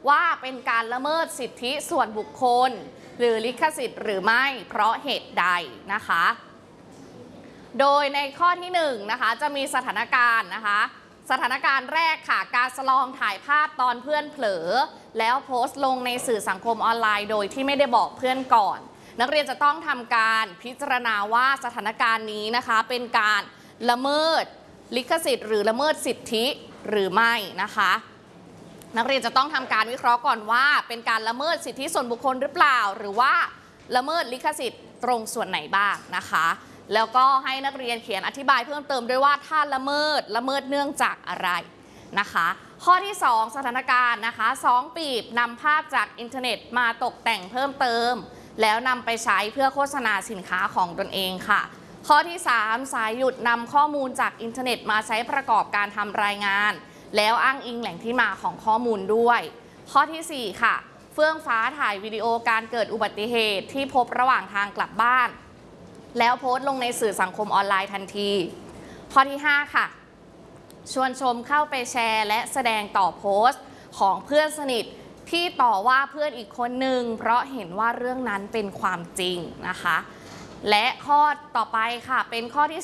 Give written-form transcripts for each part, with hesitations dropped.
ว่าเป็นการละเมิดสิทธิส่วนบุคคลหรือลิขสิทธิ์หรือไม่เพราะเหตุใดนะคะโดยในข้อที่1นะคะจะมีสถานการณ์นะคะสถานการณ์แรกค่ะการสลองถ่ายภาพตอนเพื่อนเผลอแล้วโพสต์ลงในสื่อสังคมออนไลน์โดยที่ไม่ได้บอกเพื่อนก่อนนักเรียนจะต้องทำการพิจารณาว่าสถานการณ์นี้นะคะเป็นการละเมิดลิขสิทธิ์หรือละเมิดสิทธิหรือไม่นะคะนักเรียนจะต้องทำการวิเคราะห์ก่อนว่าเป็นการละเมิดสิทธิส่วนบุคคลหรือเปล่าหรือว่าละเมิดลิขสิทธิ์ตรงส่วนไหนบ้างนะคะแล้วก็ให้นักเรียนเขียนอธิบายเพิ่มเติมด้วยว่าถ้าละเมิดเนื่องจากอะไรนะคะข้อที่2สถานการณ์นะคะ2ปีบนำภาพจากอินเทอร์เน็ตมาตกแต่งเพิ่มเติมแล้วนำไปใช้เพื่อโฆษณาสินค้าของตนเองค่ะข้อที่3สายหยุดนำข้อมูลจากอินเทอร์เน็ตมาใช้ประกอบการทำรายงานแล้วอ้างอิงแหล่งที่มาของข้อมูลด้วยข้อที่4ค่ะเฟื่องฟ้าถ่ายวิดีโอการเกิดอุบัติเหตุที่พบระหว่างทางกลับบ้านแล้วโพสต์ลงในสื่อสังคมออนไลน์ทันทีข้อที่5ค่ะชวนชมเข้าไปแชร์และแสดงต่อโพสต์ของเพื่อนสนิทที่ต่อว่าเพื่อนอีกคนหนึ่งเพราะเห็นว่าเรื่องนั้นเป็นความจริงนะคะและข้อต่อไปค่ะเป็นข้อที่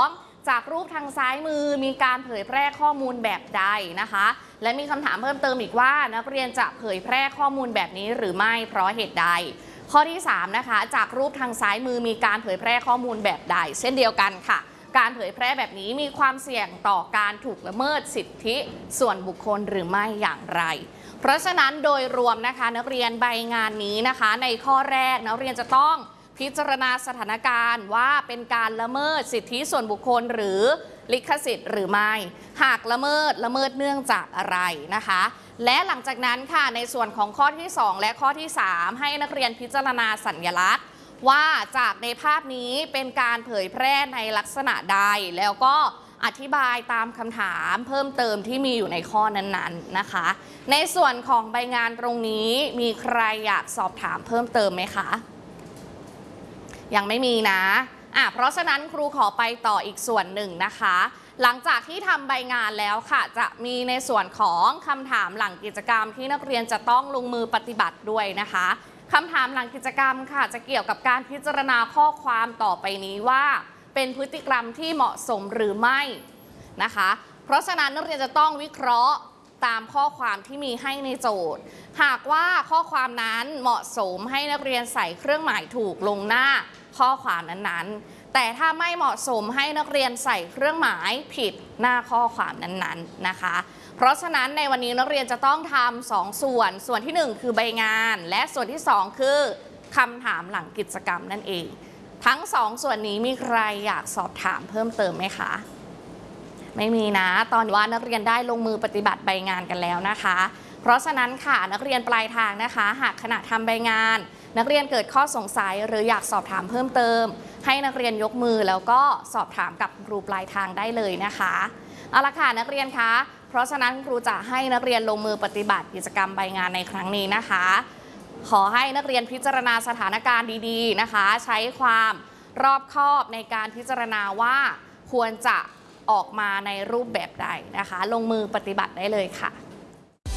2จากรูปทางซ้ายมือมีการเผยแพร่ข้อมูลแบบใดนะคะและมีคำถามเพิ่มเติมอีกว่านักเรียนจะเผยแพร่ข้อมูลแบบนี้หรือไม่เพราะเหตุใดข้อที่3นะคะจากรูปทางซ้ายมือมีการเผยแพร่ข้อมูลแบบใดเช่นเดียวกันค่ะการเผยแพร่แบบนี้มีความเสี่ยงต่อการถูกละเมิดสิทธิส่วนบุคคลหรือไม่อย่างไรเพราะฉะนั้นโดยรวมนะคะนักเรียนใบงานนี้นะคะในข้อแรกนักเรียนจะต้องพิจารณาสถานการณ์ว่าเป็นการละเมิดสิทธิส่วนบุคคลหรือลิขสิทธิ์หรือไม่หากละเมิดเนื่องจากอะไรนะคะและหลังจากนั้นค่ะในส่วนของข้อที่2และข้อที่3ให้นักเรียนพิจารณาสัญลักษณ์ว่าจากในภาพนี้เป็นการเผยแพร่ในลักษณะใดแล้วก็อธิบายตามคำถามเพิ่มเติมที่มีอยู่ในข้อนั้นๆนะคะในส่วนของใบงานตรงนี้มีใครอยากสอบถามเพิ่มเติมไหมคะยังไม่มีนะเพราะฉะนั้นครูขอไปต่ออีกส่วนหนึ่งนะคะหลังจากที่ทำใบงานแล้วค่ะจะมีในส่วนของคำถามหลังกิจกรรมที่นักเรียนจะต้องลงมือปฏิบัติด้วยนะคะคำถามหลังกิจกรรมค่ะจะเกี่ยวกับการพิจารณาข้อความต่อไปนี้ว่าเป็นพฤติกรรมที่เหมาะสมหรือไม่นะคะเพราะฉะนั้นนักเรียนจะต้องวิเคราะห์ตามข้อความที่มีให้ในโจทย์หากว่าข้อความนั้นเหมาะสมให้นักเรียนใส่เครื่องหมายถูกลงหน้าข้อความนั้นๆแต่ถ้าไม่เหมาะสมให้นักเรียนใส่เครื่องหมายผิดหน้าข้อความนั้นๆนะคะเพราะฉะนั้นในวันนี้นักเรียนจะต้องทำ2ส่วนที่1คือใบงานและส่วนที่2คือคำถามหลังกิจกรรมนั่นเองทั้ง2ส่วนนี้มีใครอยากสอบถามเพิ่มเติมไหมคะไม่มีนะตอนว่านักเรียนได้ลงมือปฏิบัติใบงานกันแล้วนะคะเพราะฉะนั้นค่ะนักเรียนปลายทางนะคะหากขณะทำใบงานนักเรียนเกิดข้อสงสัยหรืออยากสอบถามเพิ่มเติมให้นักเรียนยกมือแล้วก็สอบถามกับครูปลายทางได้เลยนะคะเอาละค่ะนักเรียนคะเพราะฉะนั้นครูจะให้นักเรียนลงมือปฏิบัติกิจกรรมใบงานในครั้งนี้นะคะขอให้นักเรียนพิจารณาสถานการณ์ดีๆนะคะใช้ความรอบคอบในการพิจารณาว่าควรจะออกมาในรูปแบบใดนะคะลงมือปฏิบัติได้เลยค่ะ